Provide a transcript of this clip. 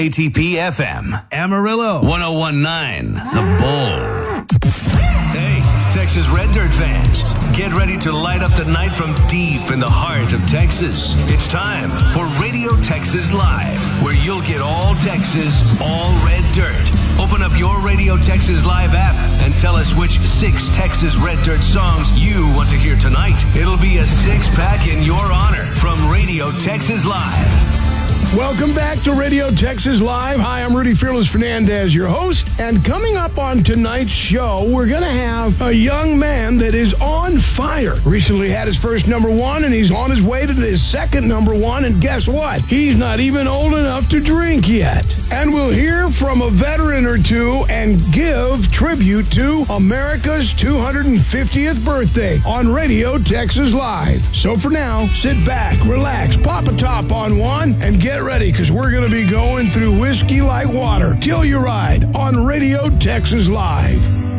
ATP FM, Amarillo, 1019, The Bull. Hey, Texas Red Dirt fans, get ready to light up the night from deep in the heart of Texas. It's time for Radio Texas Live, where you'll get all Texas, all Red Dirt. Open up your Radio Texas Live app and tell us which 6 Texas Red Dirt songs you want to hear tonight. It'll be a 6-pack in your honor from Radio Texas Live. Welcome back to Radio Texas Live. Hi, I'm Rudy Fearless Fernandez, your host. And coming up on tonight's show, we're going to have a young man that is on fire. Recently had his first #1, and he's on his way to his second #1. And guess what? He's not even old enough to drink yet. And we'll hear from a veteran or two and give tribute to America's 250th birthday on Radio Texas Live. So for now, sit back, relax, pop a top on one, and get ready, because we're going to be going through whiskey like water till you ride on Radio Texas Live.